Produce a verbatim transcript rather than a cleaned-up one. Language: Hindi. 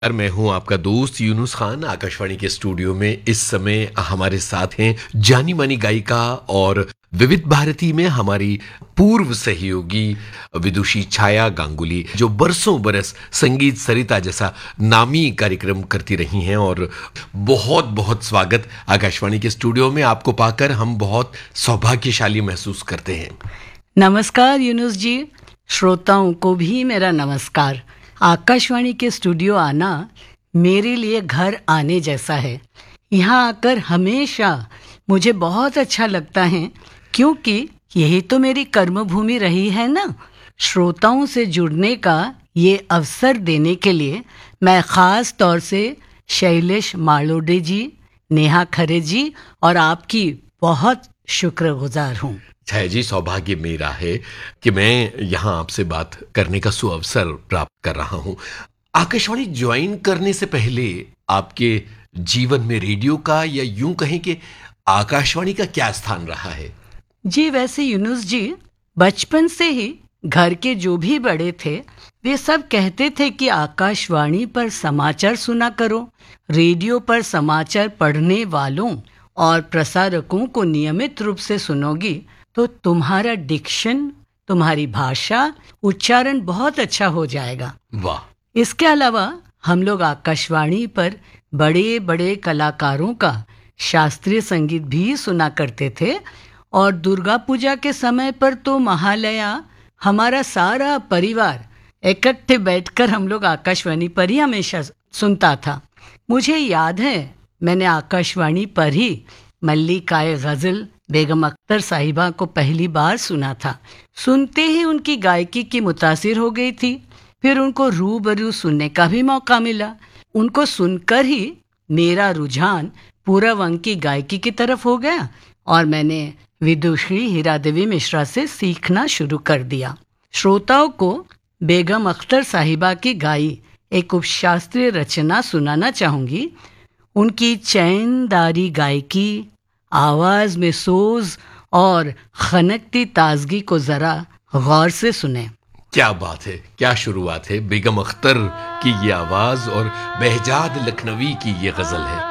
और मैं हूं आपका दोस्त यूनुस खान। आकाशवाणी के स्टूडियो में इस समय हमारे साथ हैं जानी मानी गायिका और विविध भारती में हमारी पूर्व सहयोगी विदुषी छाया गांगुली, जो बरसों बरस संगीत सरिता जैसा नामी कार्यक्रम करती रही हैं। और बहुत बहुत स्वागत आकाशवाणी के स्टूडियो में, आपको पाकर हम बहुत सौभाग्यशाली महसूस करते हैं। नमस्कार यूनुस जी, श्रोताओं को भी मेरा नमस्कार। आकाशवाणी के स्टूडियो आना मेरे लिए घर आने जैसा है। यहाँ आकर हमेशा मुझे बहुत अच्छा लगता है, क्योंकि यही तो मेरी कर्मभूमि रही है ना। श्रोताओं से जुड़ने का ये अवसर देने के लिए मैं ख़ास तौर से शैलेश मालोडे जी, नेहा खरे जी और आपकी बहुत शुक्रगुजार हूँ। छाया जी, सौभाग्य मेरा है कि मैं यहाँ आपसे बात करने का सुअवसर प्राप्त कर रहा हूँ। आकाशवाणी ज्वाइन करने से पहले आपके जीवन में रेडियो का, या यूं कहें कि आकाशवाणी का क्या स्थान रहा है? जी, वैसे यूनुस जी, बचपन से ही घर के जो भी बड़े थे वे सब कहते थे कि आकाशवाणी पर समाचार सुना करो। रेडियो पर समाचार पढ़ने वालों और प्रसारकों को नियमित रूप से सुनोगी तो तुम्हारा डिक्शन, तुम्हारी भाषा, उच्चारण बहुत अच्छा हो जाएगा। वाह! इसके अलावा हम लोग आकाशवाणी पर बड़े बड़े कलाकारों का शास्त्रीय संगीत भी सुना करते थे। और दुर्गा पूजा के समय पर तो महालया हमारा सारा परिवार इकट्ठे बैठकर हम लोग आकाशवाणी पर ही हमेशा सुनता था। मुझे याद है, मैंने आकाशवाणी पर ही मल्लिकाए गज़ल बेगम अख्तर साहिबा को पहली बार सुना था। सुनते ही उनकी गायकी की मुतासिर हो गई थी। फिर उनको रूबरू सुनने का भी मौका मिला। उनको सुनकर ही मेरा रुझान पूरब अंग की गायकी की तरफ हो गया और मैंने विदुषी हीरा देवी मिश्रा से सीखना शुरू कर दिया। श्रोताओं को बेगम अख्तर साहिबा की गाई एक उपशास्त्रीय रचना सुनाना चाहूँगी। उनकी चैनदारी गायकी, आवाज़ में सोज और खनकती ताजगी को ज़रा गौर से सुने। क्या बात है, क्या शुरुआत है। बेगम अख्तर की ये आवाज़ और बहजाद लखनवी की ये गज़ल है।